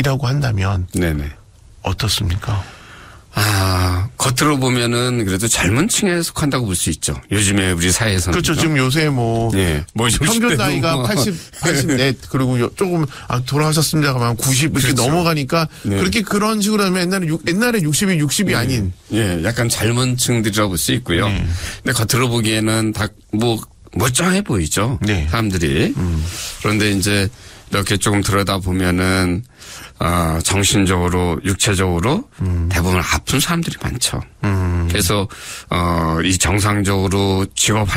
아니라고 한다면 네네. 어떻습니까? 겉으로 보면은 그래도 젊은 층에 속한다고 볼 수 있죠. 요즘에 우리 사회에서는. 그렇죠. 지금 요새 뭐 평균 나이가 84 그리고 조금 돌아가셨습니다 하면 90 이렇게 그렇죠. 넘어가니까 그렇게 그런 식으로 하면 옛날에 60이 아닌. 예, 약간 젊은 층들이라고 볼 수 있고요. 근데 겉으로 보기에는 다 멀쩡해 보이죠. 사람들이. 그런데 이제 이렇게 조금 들여다보면은 정신적으로, 육체적으로 대부분 아픈 사람들이 많죠. 그래서, 이 정상적으로 직업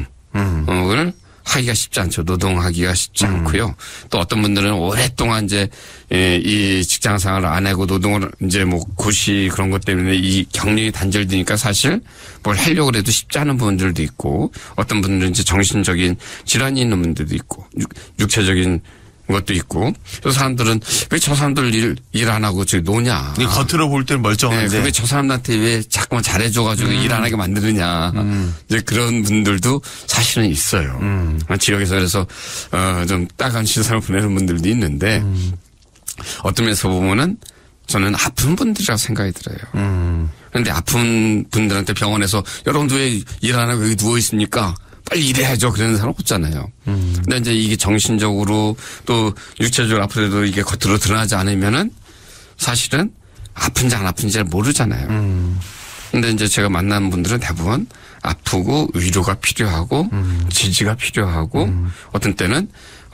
활동을 하기가 쉽지 않죠. 노동하기가 쉽지 않고요. 또 어떤 분들은 오랫동안 이제 이 직장 생활을 안 하고 노동을 이제 고시 그런 것 때문에 이 경력이 단절되니까 사실 뭘 하려고 해도 쉽지 않은 분들도 있고 어떤 분들은 이제 정신적인 질환이 있는 분들도 있고 육체적인 것도 있고 그 사람들은 왜 저 사람들 일 안 하고 저기 노냐. 겉으로 볼 때는 멀쩡한데. 왜 저 사람한테 왜 자꾸만 잘해줘가지고 일 안 하게 만드느냐. 이제 그런 분들도 사실은 있어요. 지역에서 그래서 좀 따가운 시선을 보내는 분들도 있는데 어떤 면에서 보면은 저는 아픈 분들이라고 생각이 들어요. 그런데 아픈 분들한테 병원에서 여러분들 왜 일 안 하고 여기 누워 있습니까? 빨리 일해야죠. 그러는 사람 없잖아요. 근데 이제 이게 정신적으로 또 육체적으로 아프더라도 이게 겉으로 드러나지 않으면은 사실은 아픈지 안 아픈지 잘 모르잖아요. 근데 이제 제가 만난 분들은 대부분 아프고 위로가 필요하고 지지가 필요하고 어떤 때는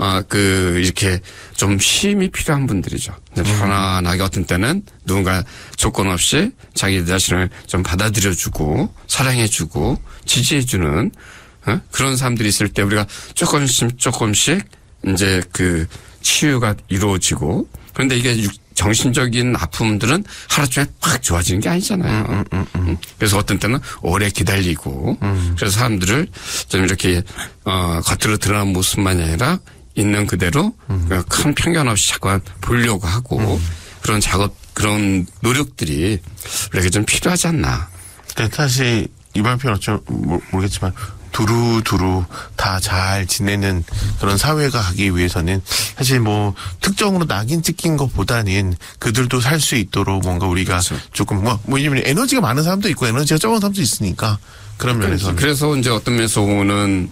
이렇게 좀 쉼이 필요한 분들이죠. 편안하게 어떤 때는 누군가 조건 없이 자기 자신을 좀 받아들여주고 사랑해주고 지지해주는 그런 사람들이 있을 때 우리가 조금씩 이제 치유가 이루어지고 그런데 이게 정신적인 아픔들은 하루종일 팍 좋아지는 게 아니잖아요. 그래서 어떤 때는 오래 기다리고 그래서 사람들을 좀 이렇게 겉으로 드러나는 모습만이 아니라 있는 그대로 큰 편견 없이 자꾸만 보려고 하고 그런 그런 노력들이 우리에게 좀 필요하지 않나. 근데 사실 이번 편 어쩌면 모르겠지만 두루두루 다 잘 지내는 그런 사회가 가기 위해서는 사실 특정으로 낙인 찍힌 것보다는 그들도 살 수 있도록 뭔가 우리가 조금 왜냐면 에너지가 많은 사람도 있고 에너지가 적은 사람도 있으니까 그런 면에서 그래서 이제 어떤 면에서 보면은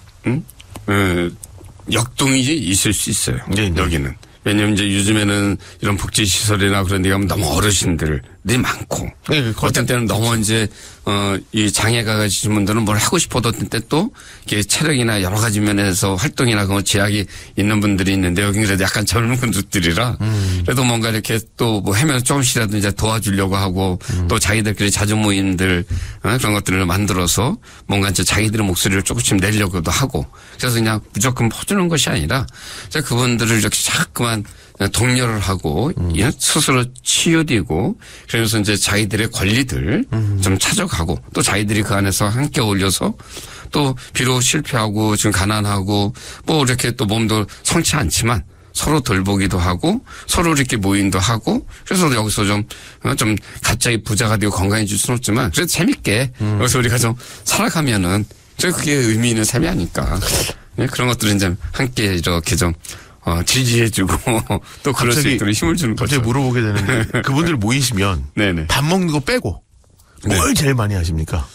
역동이 있을 수 있어요. 여기는. 왜냐면 이제 요즘에는 이런 복지시설이나 그런 데 가면 너무 어르신들이 많고. 어떤 때는 너무 이제, 이 장애가 가지신 분들은 뭘 하고 싶어도 어떤 때 또, 이게 체력이나 여러 가지 면에서 활동이나 그런 제약이 있는 분들이 있는데 여기는 그래도 약간 젊은 분들이라 그래도 뭔가 이렇게 또 하면 조금씩이라도 이제 도와주려고 하고 또 자기들끼리 자주 모임들 그런 것들을 만들어서 뭔가 이제 자기들의 목소리를 조금씩 내려고도 하고 그래서 그냥 무조건 퍼주는 것이 아니라 그분들을 이렇게 자꾸만 독려를 하고 스스로 치유되고 그러면서 이제 자기들의 권리들 좀 찾아가고 또 자기들이 그 안에서 함께 어울려서 또 비록 실패하고 지금 가난하고 이렇게 또 몸도 성치 않지만 서로 돌보기도 하고 서로 이렇게 모임도 하고 그래서 여기서 좀 갑자기 부자가 되고 건강해질 수는 없지만 그래도 재밌게 여기서 우리가 좀 살아가면은 그게 의미 있는 삶이 아닐까. 그런 것들은 이제 함께 이렇게 좀 지지해주고 또 그럴 수 있도록 힘을 주는 거죠. 갑자기 물어보게 되는데 그분들 모이시면 밥 먹는 거 빼고 뭘 제일 많이 하십니까?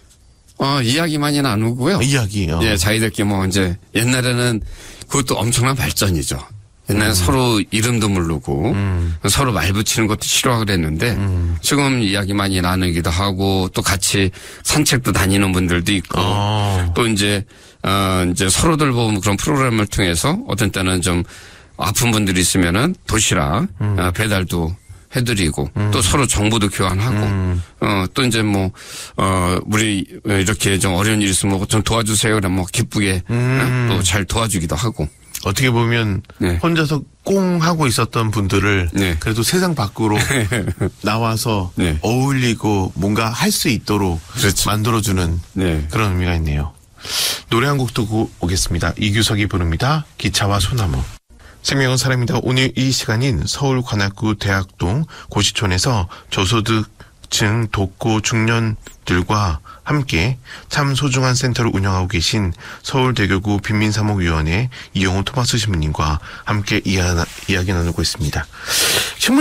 이야기만이 나누고요. 이야기. 예, 자기들끼리 이제 옛날에는 그것도 엄청난 발전이죠. 옛날에 서로 이름도 모르고 서로 말 붙이는 것도 싫어하고 그랬는데 지금 이야기 많이 나누기도 하고 또 같이 산책도 다니는 분들도 있고 또 이제 서로들 보면 그런 프로그램을 통해서 어떤 때는 좀 아픈 분들이 있으면은 도시락 배달도 해드리고 또 서로 정보도 교환하고 또 이제 우리 이렇게 좀 어려운 일 있으면 좀 도와주세요. 그러면 기쁘게 또 잘 도와주기도 하고. 어떻게 보면 혼자서 꽁 하고 있었던 분들을 그래도 세상 밖으로 나와서 어울리고 뭔가 할 수 있도록 만들어주는 그런 의미가 있네요. 노래 한 곡 듣고 오겠습니다. 이규석이 부릅니다. 기차와 소나무. 생명은 사람이다. 오늘 이 시간인 서울 관악구 대학동 고시촌에서 저소득층 독고 중년들과 함께 참 소중한 센터를 운영하고 계신 서울대교구 빈민사목위원회 이영호 토마스 신부님과 함께 이야기 나누고 있습니다.